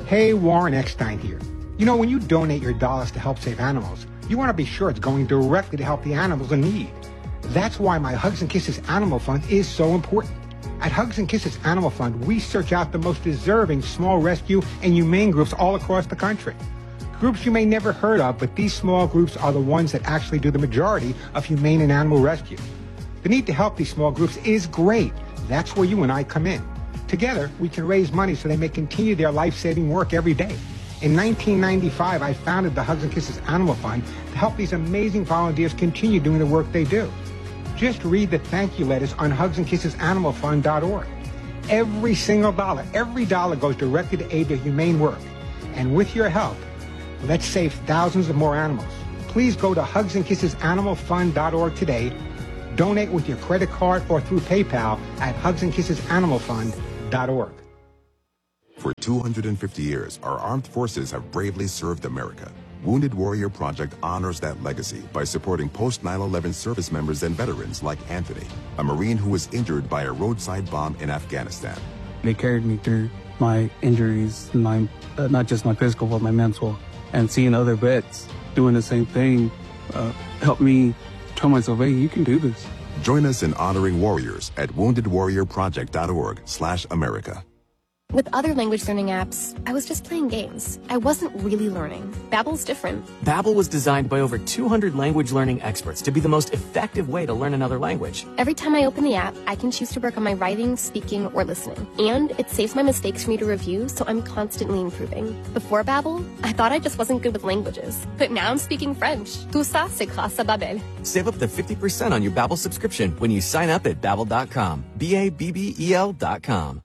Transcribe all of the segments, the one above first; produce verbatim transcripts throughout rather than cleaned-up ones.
Hey, Warren Eckstein here. You know, when you donate your dollars to help save animals, you want to be sure it's going directly to help the animals in need. That's why my Hugs and Kisses Animal Fund is so important. At Hugs and Kisses Animal Fund, we search out the most deserving small rescue and humane groups all across the country. Groups you may never heard of, but these small groups are the ones that actually do the majority of humane and animal rescue. The need to help these small groups is great. That's where you and I come in. Together, we can raise money so they may continue their life-saving work every day. In nineteen ninety-five, I founded the Hugs and Kisses Animal Fund to help these amazing volunteers continue doing the work they do. Just read the thank you letters on hugs and kisses animal fund dot org. Every single dollar, every dollar goes directly to aid their humane work. And with your help, let's save thousands of more animals. Please go to hugs and kisses animal fund dot org today. Donate with your credit card or through PayPal at hugs and kisses animal fund dot org. For two hundred fifty years, our armed forces have bravely served America. Wounded Warrior Project honors that legacy by supporting post nine eleven service members and veterans like Anthony, a Marine who was injured by a roadside bomb in Afghanistan. They carried me through my injuries, my uh, not just my physical, but my mental. And seeing other vets doing the same thing uh, helped me tell myself, hey, you can do this. Join us in honoring warriors at wounded warrior project dot org slash America. With other language learning apps, I was just playing games. I wasn't really learning. Babbel's different. Babbel was designed by over two hundred language learning experts to be the most effective way to learn another language. Every time I open the app, I can choose to work on my writing, speaking, or listening. And it saves my mistakes for me to review, so I'm constantly improving. Before Babbel, I thought I just wasn't good with languages. But now I'm speaking French. Tout ça, c'est grâce à Babbel. Save up to fifty percent on your Babbel subscription when you sign up at babbel dot com. B A B B E L dot com.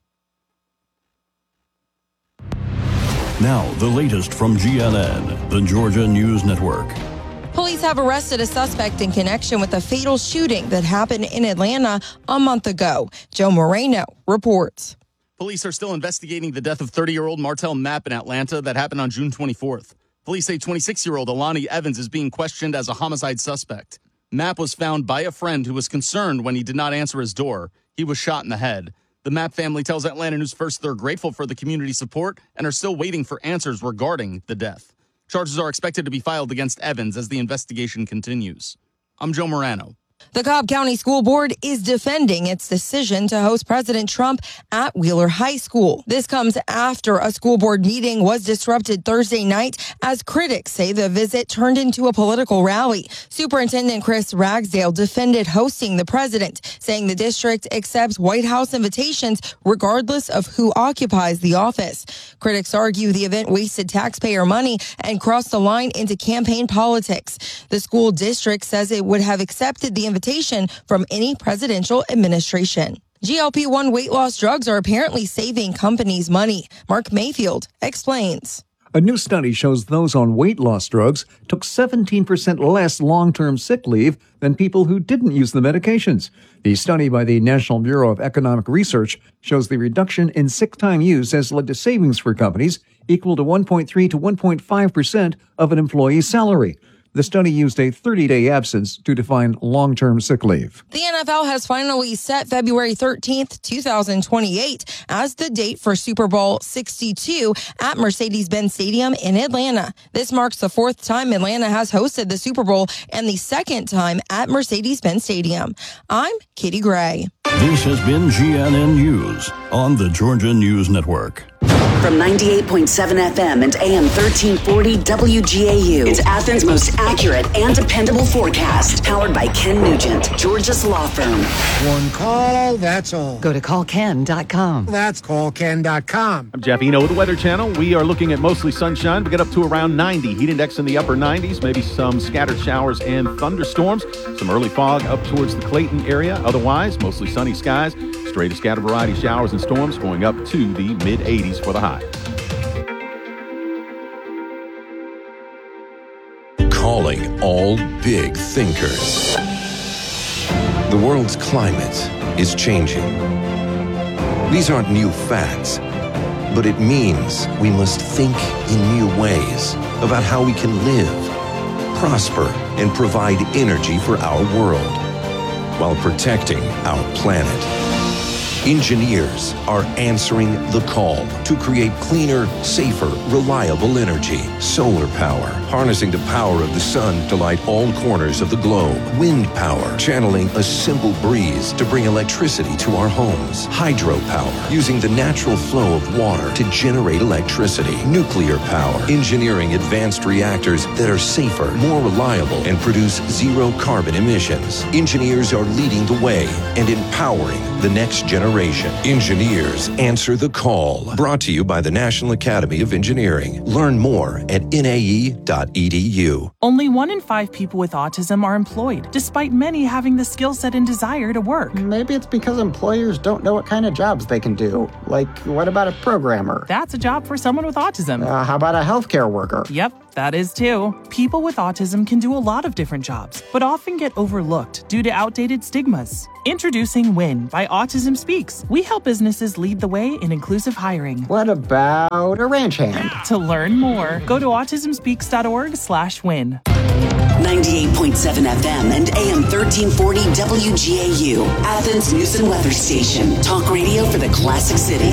Now, the latest from G N N, the Georgia News Network. Police have arrested a suspect in connection with a fatal shooting that happened in Atlanta a month ago. Joe Moreno reports. Police are still investigating the death of thirty-year-old Martell Mapp in Atlanta that happened on June twenty-fourth. Police say twenty-six-year-old Alani Evans is being questioned as a homicide suspect. Mapp was found by a friend who was concerned when he did not answer his door. He was shot in the head. The Mapp family tells Atlanta News First they're grateful for the community support and are still waiting for answers regarding the death. Charges are expected to be filed against Evans as the investigation continues. I'm Joe Morano. The Cobb County School Board is defending its decision to host President Trump at Wheeler High School. This comes after a school board meeting was disrupted Thursday night as critics say the visit turned into a political rally. Superintendent Chris Ragsdale defended hosting the president, saying the district accepts White House invitations regardless of who occupies the office. Critics argue the event wasted taxpayer money and crossed the line into campaign politics. The school district says it would have accepted the invitation from any presidential administration. G L P one weight loss drugs are apparently saving companies money. Mark Mayfield explains. A new study shows those on weight loss drugs took seventeen percent less long-term sick leave than people who didn't use the medications. The study by the National Bureau of Economic Research shows the reduction in sick time use has led to savings for companies equal to one point three to one point five percent of an employee's salary. The study used a thirty-day absence to define long-term sick leave. The N F L has finally set February thirteenth, twenty twenty-eight as the date for Super Bowl sixty-two at Mercedes-Benz Stadium in Atlanta. This marks the fourth time Atlanta has hosted the Super Bowl and the second time at Mercedes-Benz Stadium. I'm Katie Gray. This has been G N N News on the Georgia News Network. From ninety-eight point seven F M and A M thirteen forty W G A U, it's Athens' most accurate and dependable forecast. Powered by Ken Nugent, Georgia's law firm. One call, that's all. Go to call ken dot com. That's call ken dot com. I'm Jeff Eno with the Weather Channel. We are looking at mostly sunshine. We get up to around ninety. Heat index in the upper nineties. Maybe some scattered showers and thunderstorms. Some early fog up towards the Clayton area. Otherwise, mostly sunny skies. Stray to scattered variety showers and storms going up to the mid eighties for the high. Calling all big thinkers. The world's climate is changing. These aren't new facts, but it means we must think in new ways about how we can live, prosper, and provide energy for our world while protecting our planet. Engineers are answering the call to create cleaner, safer, reliable energy. Solar power, harnessing the power of the sun to light all corners of the globe. Wind power, channeling a simple breeze to bring electricity to our homes. Hydropower, using the natural flow of water to generate electricity. Nuclear power, engineering advanced reactors that are safer, more reliable, and produce zero carbon emissions. Engineers are leading the way and empowering the next generation. Engineers answer the call. Brought to you by the National Academy of Engineering. Learn more at N A E dot E D U. Only one in five people with autism are employed, despite many having the skill set and desire to work. Maybe it's because employers don't know what kind of jobs they can do. Like, what about a programmer? That's a job for someone with autism. Uh, how about a healthcare worker? Yep, that is too. People with autism can do a lot of different jobs, but often get overlooked due to outdated stigmas. Introducing WIN by Autism Speaks. We help businesses lead the way in inclusive hiring. What about a ranch hand? To learn more, go to autism speaks dot org slash win. ninety-eight point seven F M and A M thirteen forty W G A U, Athens News and Weather Station. Talk radio for the classic city.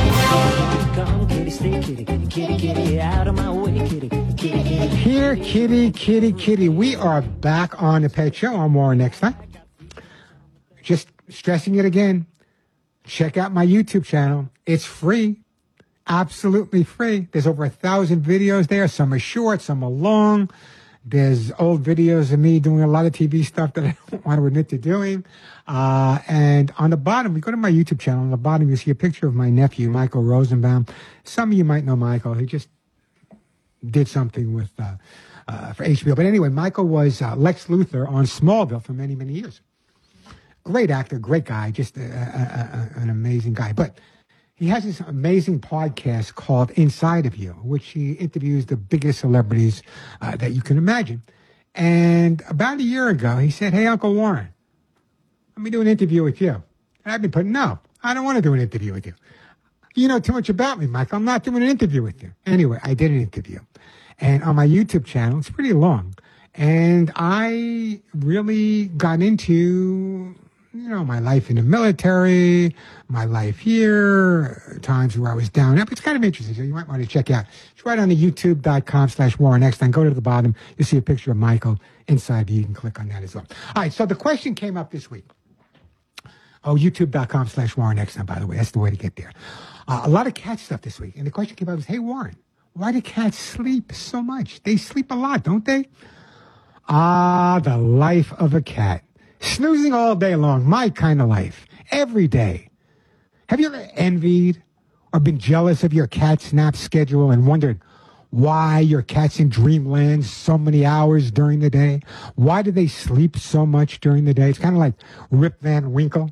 Here, kitty, kitty, kitty. We are back on the Pet Show. I'm Warren next time. Just stressing it again. Check out my YouTube channel. It's free. Absolutely free. There's over a thousand videos there. Some are short, some are long. There's old videos of me doing a lot of T V stuff that I don't want to admit to doing. Uh, and on the bottom, you go to my YouTube channel. On the bottom, you see a picture of my nephew, Michael Rosenbaum. Some of you might know Michael. He just did something with uh, uh, for H B O. But anyway, Michael was uh, Lex Luthor on Smallville for many, many years. Great actor, great guy, just a, a, a, an amazing guy. But he has this amazing podcast called Inside of You, which he interviews the biggest celebrities uh, that you can imagine. And about a year ago, he said, "Hey, Uncle Warren, let me do an interview with you." And I've been putting, no, I don't want to do an interview with you. You know too much about me, Michael. I'm not doing an interview with you. Anyway, I did an interview. And on my YouTube channel, it's pretty long. And I really got into, you know, my life in the military, my life here, times where I was down up. It's kind of interesting, so you might want to check out. It's right on the youtube.com slash Warren X. Then go to the bottom. You'll see a picture of Michael inside. You can click on that as well. All right, so the question came up this week. Oh, youtube.com slash Warren X. Now, by the way, that's the way to get there. Uh, a lot of cat stuff this week. And the question came up was, hey, Warren, why do cats sleep so much? They sleep a lot, don't they? Ah, the life of a cat. Snoozing all day long, my kind of life, every day. Have you ever envied or been jealous of your cat's nap schedule and wondered why your cat's in dreamland so many hours during the day? Why do they sleep so much during the day? It's kind of like Rip Van Winkle.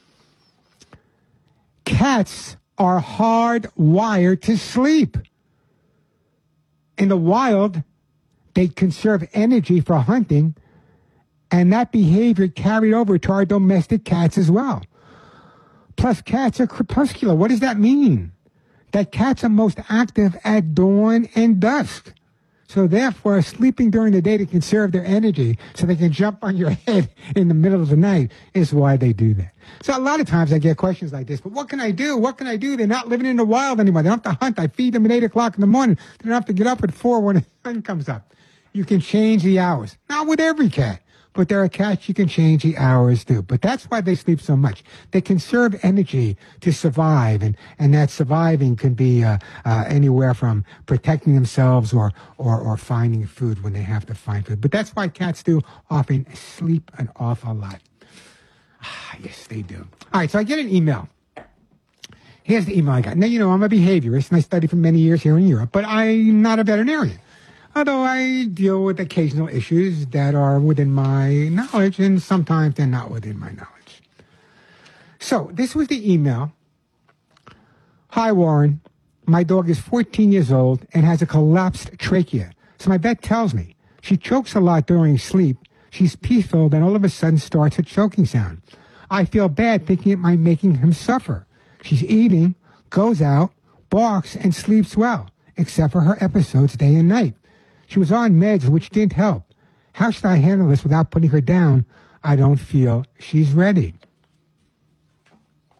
Cats are hardwired to sleep. In the wild, they conserve energy for hunting, and that behavior carried over to our domestic cats as well. Plus, cats are crepuscular. What does that mean? That cats are most active at dawn and dusk. So therefore, sleeping during the day to conserve their energy so they can jump on your head in the middle of the night is why they do that. So a lot of times I get questions like this, but what can I do? What can I do? They're not living in the wild anymore. They don't have to hunt. I feed them at eight o'clock in the morning. They don't have to get up at four when the sun comes up. You can change the hours. Not with every cat, but there are cats you can change the hours to. But that's why they sleep so much. They conserve energy to survive, and, and that surviving can be uh, uh, anywhere from protecting themselves or, or, or finding food when they have to find food. But that's why cats do often sleep an awful lot. Ah, yes, they do. All right, so I get an email. Here's the email I got. Now, you know, I'm a behaviorist, and I studied for many years here in Europe, but I'm not a veterinarian. Although I deal with occasional issues that are within my knowledge, and sometimes they're not within my knowledge. So this was the email. Hi, Warren. My dog is fourteen years old and has a collapsed trachea. So my vet tells me she chokes a lot during sleep. She's peaceful, then all of a sudden starts a choking sound. I feel bad thinking it might making him suffer. She's eating, goes out, barks, and sleeps well, except for her episodes day and night. She was on meds, which didn't help. How should I handle this without putting her down? I don't feel she's ready.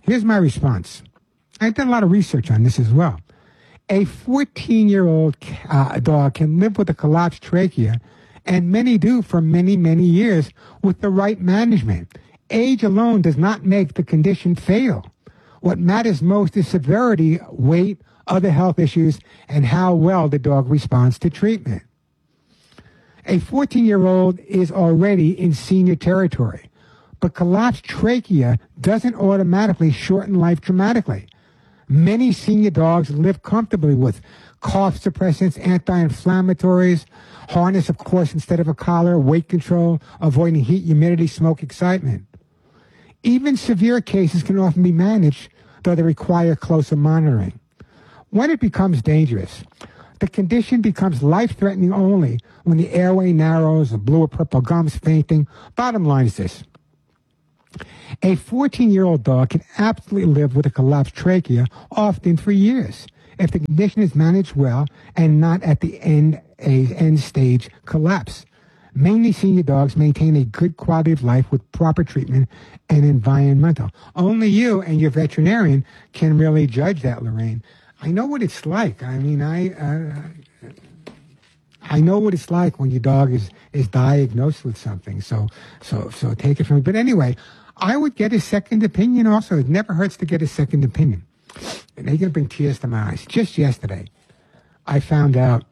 Here's my response. I did a lot of research on this as well. A fourteen-year-old uh, dog can live with a collapsed trachea, and many do for many, many years with the right management. Age alone does not make the condition fatal. What matters most is severity, weight, other health issues, and how well the dog responds to treatment. A fourteen-year-old is already in senior territory, but collapsed trachea doesn't automatically shorten life dramatically. Many senior dogs live comfortably with cough suppressants, anti-inflammatories, harness, of course, instead of a collar, weight control, avoiding heat, humidity, smoke, excitement. Even severe cases can often be managed, though they require closer monitoring. When it becomes dangerous, the condition becomes life-threatening only when the airway narrows, the blue or purple gums, fainting. Bottom line is this. A fourteen-year-old dog can absolutely live with a collapsed trachea, often for years, if the condition is managed well and not at the end, a end stage collapse. Mainly senior dogs maintain a good quality of life with proper treatment and environmental. Only you and your veterinarian can really judge that, Lorraine. I know what it's like. I mean, I uh, I know what it's like when your dog is, is diagnosed with something. So so so take it from me. But anyway, I would get a second opinion also. It never hurts to get a second opinion. And they're going to bring tears to my eyes. Just yesterday, I found out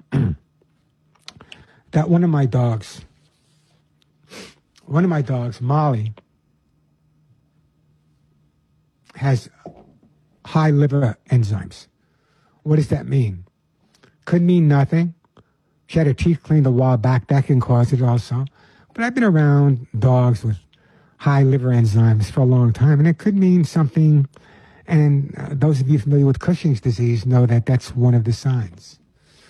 that one of my dogs, one of my dogs, Molly, has high liver enzymes. What does that mean? Could mean nothing. She had her teeth cleaned a while back. That can cause it also. But I've been around dogs with high liver enzymes for a long time, and it could mean something. And uh, those of you familiar with Cushing's disease know that that's one of the signs.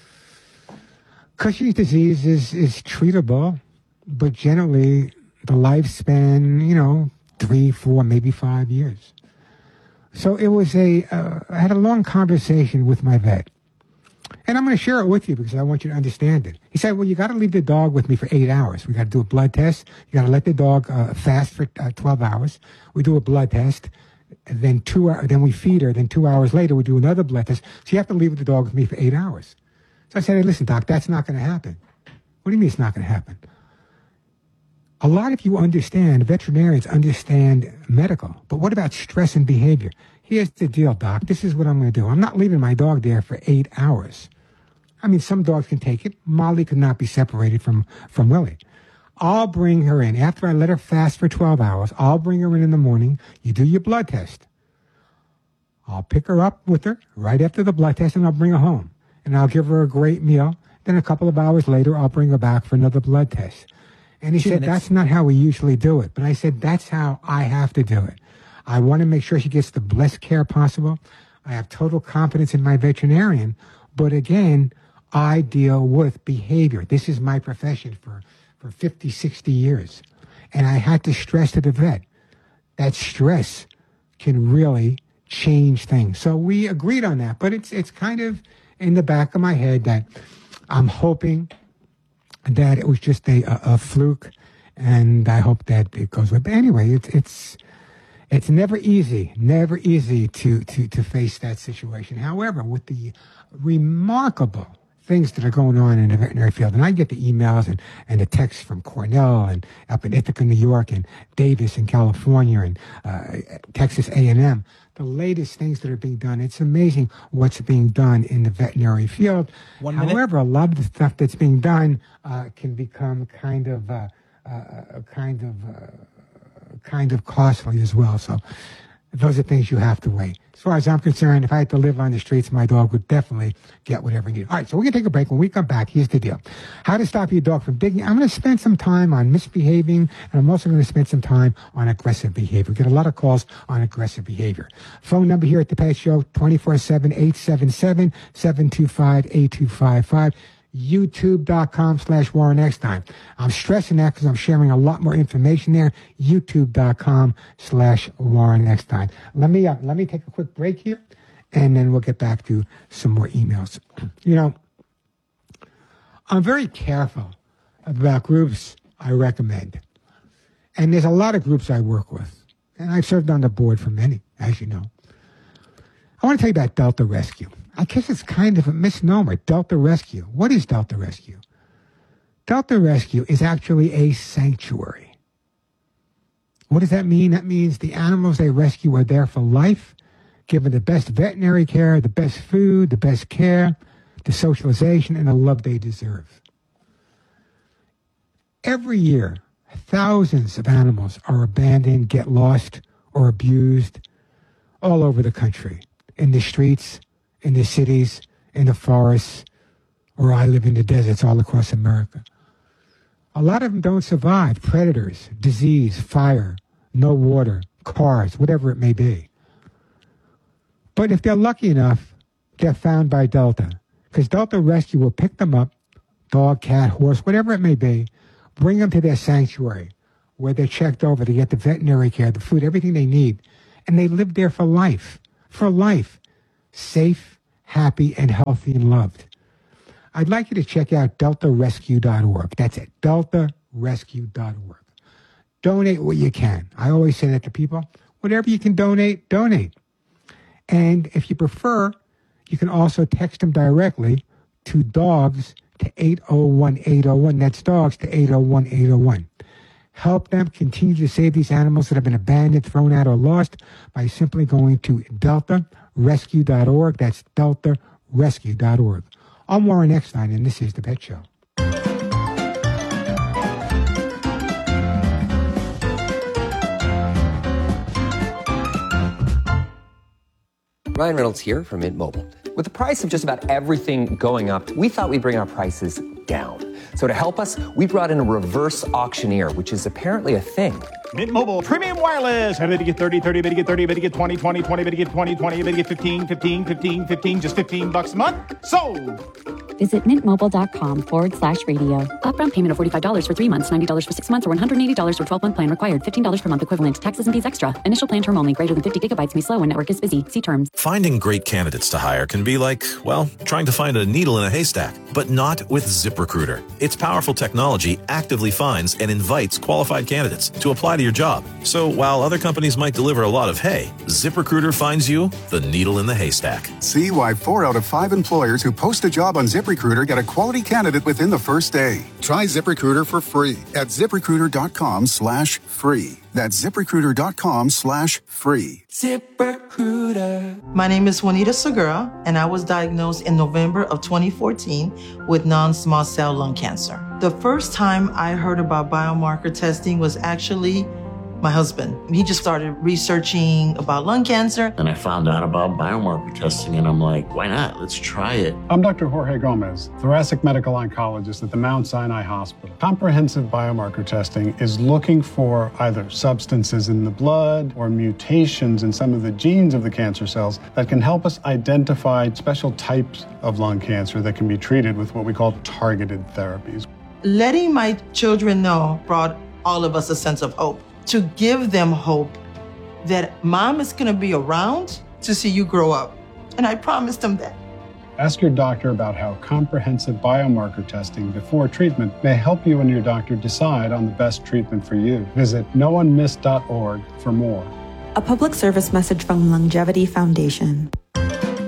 Cushing's disease is, is treatable, but generally the lifespan, you know, three, four, maybe five years. So it was a, uh, I had a long conversation with my vet. And I'm going to share it with you because I want you to understand it. He said, well, you got to leave the dog with me for eight hours. We got to do a blood test. You got to let the dog uh, fast for uh, twelve hours. We do a blood test. And then two, uh, then we feed her. Then two hours later, we do another blood test. So you have to leave the dog with me for eight hours. So I said, hey, listen, doc, that's not going to happen. What do you mean it's not going to happen? A lot of you understand, veterinarians understand medical, but what about stress and behavior? Here's the deal, doc. This is what I'm going to do. I'm not leaving my dog there for eight hours. I mean, some dogs can take it. Molly could not be separated from, from Willie. I'll bring her in. After I let her fast for twelve hours, I'll bring her in in the morning. You do your blood test. I'll pick her up with her right after the blood test, and I'll bring her home. And I'll give her a great meal. Then a couple of hours later, I'll bring her back for another blood test. And he Two said, minutes. That's not how we usually do it. But I said, that's how I have to do it. I want to make sure she gets the best care possible. I have total confidence in my veterinarian. But again, I deal with behavior. This is my profession for, for fifty, sixty years. And I had to stress to the vet that stress can really change things. So we agreed on that. But it's it's kind of in the back of my head that I'm hoping that it was just a, a, a fluke, and I hope that it goes away. But anyway, it's it's it's never easy, never easy to, to, to face that situation. However, with the remarkable things that are going on in the veterinary field, and I get the emails and, and the texts from Cornell and up in Ithaca, New York, and Davis in California, and uh, Texas A and M, the latest things that are being done. It's amazing what's being done in the veterinary field. One However, a lot of the stuff that's being done uh, can become kind of uh, uh, kind of uh, kind of costly as well. So those are things you have to weigh. As far as I'm concerned, if I had to live on the streets, my dog would definitely get whatever he needed. All right, so we're going to take a break. When we come back, here's the deal. How to stop your dog from digging. I'm going to spend some time on misbehaving, and I'm also going to spend some time on aggressive behavior. We get a lot of calls on aggressive behavior. Phone number here at the Pet Show, twenty-four seven, eight seven seven, seven two five, eight two five five. YouTube.com slash Warren Eckstein. I'm stressing that because I'm sharing a lot more information there. YouTube.com slash Warren Eckstein. Let me, uh, let me take a quick break here, and then we'll get back to some more emails. You know, I'm very careful about groups I recommend. And there's a lot of groups I work with. And I've served on the board for many. as you know. I want to tell you about Delta Rescue. I guess it's kind of a misnomer, Delta Rescue. What is Delta Rescue? Delta Rescue is actually a sanctuary. What does that mean? That means the animals they rescue are there for life, given the best veterinary care, the best food, the best care, the socialization, and the love they deserve. Every year, thousands of animals are abandoned, get lost, or abused all over the country, in the streets, in the cities, in the forests, or I live in the deserts all across America. A lot of them don't survive predators, disease, fire, no water, cars, whatever it may be. But if they're lucky enough, they're found by Delta, because Delta Rescue will pick them up, dog, cat, horse, whatever it may be, bring them to their sanctuary, where they're checked over, they get the veterinary care, the food, everything they need, and they live there for life, for life, safe, happy, and healthy and loved. I'd like you to check out delta rescue dot org. That's it, delta rescue dot org. Donate what you can. I always say that to people. Whatever you can donate, donate. And if you prefer, you can also text them directly to dogs to eight oh one eight oh one. That's dogs to eight oh one eight oh one. Help them continue to save these animals that have been abandoned, thrown out, or lost by simply going to delta rescue dot org. That's delta rescue dot org. I'm Warren Eckstein, and this is The Pet Show. Ryan Reynolds here from Mint Mobile. With the price of just about everything going up, we thought we'd bring our prices down. So to help us, we brought in a reverse auctioneer, which is apparently a thing. Mint Mobile Premium Wireless. How to get thirty, thirty, how to get thirty, how to get twenty, twenty, twenty, how to get twenty, twenty, how to get fifteen, fifteen, fifteen, fifteen, just fifteen bucks a month? Sold! Visit mintmobile.com forward slash radio. Upfront payment of forty-five dollars for three months, ninety dollars for six months, or one hundred eighty dollars for twelve-month plan required. fifteen dollars per month equivalent. Taxes and fees extra. Initial plan term only. Greater than fifty gigabytes may slow when network is busy. See terms. Finding great candidates to hire can be like, well, trying to find a needle in a haystack. But not with ZipRecruiter. Its powerful technology actively finds and invites qualified candidates to apply to your job. So while other companies might deliver a lot of hay, ZipRecruiter finds you the needle in the haystack. See why four out of five employers who post a job on ZipRecruiter get a quality candidate within the first day. Try ZipRecruiter for free at ZipRecruiter.com slash free. That's ZipRecruiter.com slash free. ZipRecruiter. My name is Juanita Segura, and I was diagnosed in November of twenty fourteen with non-small cell lung cancer. The first time I heard about biomarker testing was actually my husband. He just started researching about lung cancer. And I found out about biomarker testing, and I'm like, why not? Let's try it. I'm Doctor Jorge Gomez, thoracic medical oncologist at the Mount Sinai Hospital. Comprehensive biomarker testing is looking for either substances in the blood or mutations in some of the genes of the cancer cells that can help us identify special types of lung cancer that can be treated with what we call targeted therapies. Letting my children know brought all of us a sense of hope. To give them hope that mom is going to be around to see you grow up. And I promised them that. Ask your doctor about how comprehensive biomarker testing before treatment may help you and your doctor decide on the best treatment for you. Visit no one missed dot org for more. A public service message from Longevity Foundation.